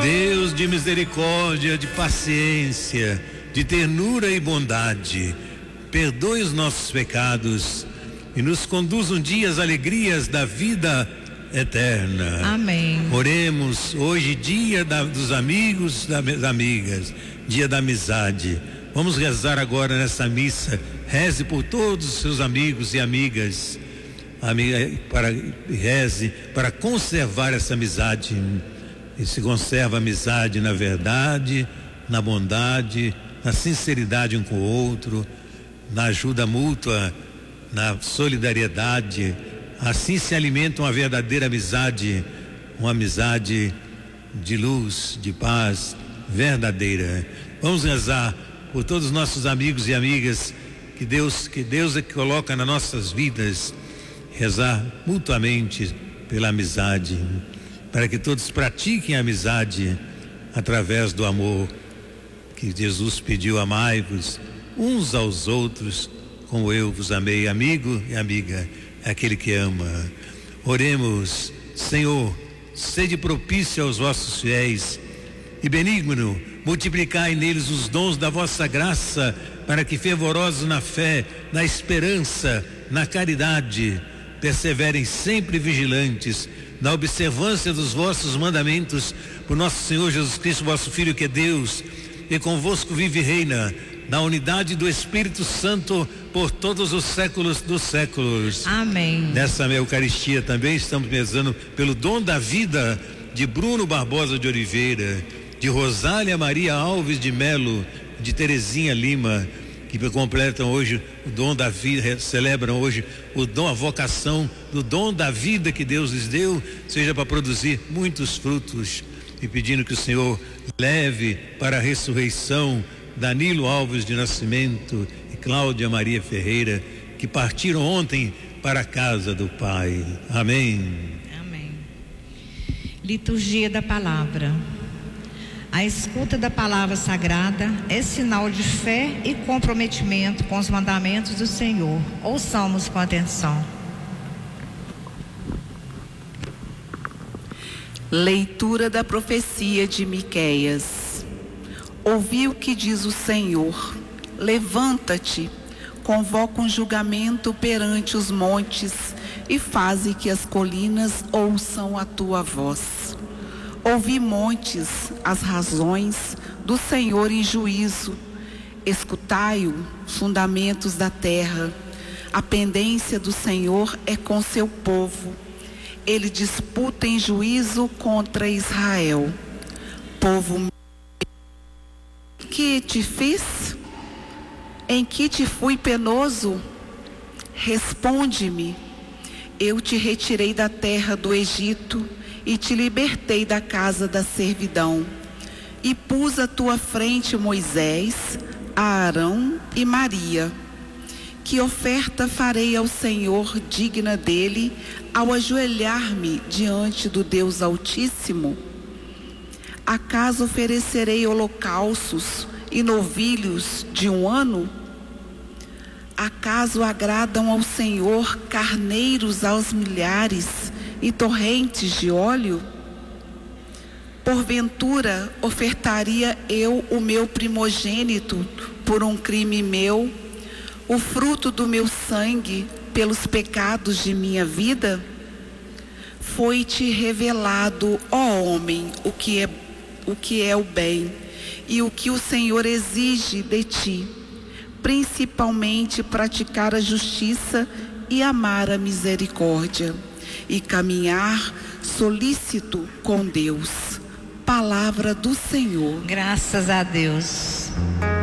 Deus de misericórdia, de paciência, de ternura e bondade, perdoe os nossos pecados e nos conduz um dia às alegrias da vida eterna. Amém. Oremos hoje, dia dos amigos, das amigas, dia da amizade. Vamos rezar agora nessa missa. Reze por todos os seus amigos e amigas, reze para conservar essa amizade. E se conserva a amizade na verdade, na bondade, na sinceridade um com o outro, na ajuda mútua, na solidariedade. Assim se alimenta uma verdadeira amizade, uma amizade de luz, de paz verdadeira. Vamos rezar por todos os nossos amigos e amigas que Deus é que coloca nas nossas vidas. Rezar mutuamente pela amizade, para que todos pratiquem a amizade através do amor que Jesus pediu: amai-vos uns aos outros como eu vos amei. Amigo e amiga é aquele que ama. Oremos. Senhor, sede propício aos vossos fiéis e benigno, multiplicai neles os dons da vossa graça, para que, fervorosos na fé, na esperança, na caridade, perseverem sempre vigilantes na observância dos vossos mandamentos, por nosso Senhor Jesus Cristo, vosso Filho, que é Deus, e convosco vive e reina na unidade do Espírito Santo por todos os séculos dos séculos. Amém. Nessa Eucaristia também estamos rezando pelo dom da vida de Bruno Barbosa de Oliveira, de Rosália Maria Alves de Melo, de Terezinha Lima, que completam hoje o dom da vida, celebram hoje o dom, a vocação do dom da vida que Deus lhes deu, seja para produzir muitos frutos, e pedindo que o Senhor leve para a ressurreição Danilo Alves de Nascimento e Cláudia Maria Ferreira, que partiram ontem para a casa do Pai. Amém. Amém. Liturgia da Palavra. A escuta da palavra sagrada é sinal de fé e comprometimento com os mandamentos do Senhor. Ouçamos com atenção. Leitura da profecia de Miqueias. Ouvi o que diz o Senhor: levanta-te, convoca um julgamento perante os montes e faze que as colinas ouçam a tua voz. Ouvi, montes, as razões do Senhor em juízo. Escutai-o, fundamentos da terra. A pendência do Senhor é com seu povo. Ele disputa em juízo contra Israel. Povo, que te fiz? Em que te fui penoso? Responde-me. Eu te retirei da terra do Egito e te libertei da casa da servidão. E pus à tua frente Moisés, Arão e Maria. Que oferta farei ao Senhor digna dele, ao ajoelhar-me diante do Deus Altíssimo? Acaso oferecerei holocaustos e novilhos de um ano? Acaso agradam ao Senhor carneiros aos milhares e torrentes de óleo? Porventura ofertaria eu o meu primogênito por um crime meu, o fruto do meu sangue pelos pecados de minha vida? Foi-te revelado, ó homem, o que é o bem e o que o Senhor exige de ti, principalmente praticar a justiça e amar a misericórdia, e caminhar solícito com Deus. Palavra do Senhor. Graças a Deus.